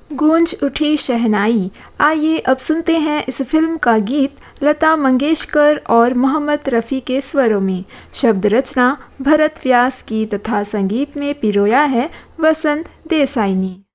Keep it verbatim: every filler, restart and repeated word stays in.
गूंज उठी शहनाई। आइए अब सुनते हैं इस फिल्म का गीत लता मंगेशकर और मोहम्मद रफ़ी के स्वरों में। शब्द रचना भरत व्यास की तथा संगीत में पिरोया है वसंत देसाई ने।